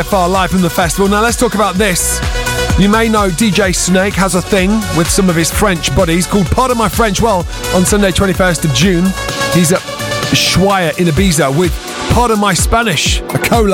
Far live from the festival. Now let's talk about this. You may know DJ Snake has a thing with some of his French buddies called Pardon My French. Well, on Sunday 21st of June, he's at Ushuaia in Ibiza with Pardon My Spanish, a collab.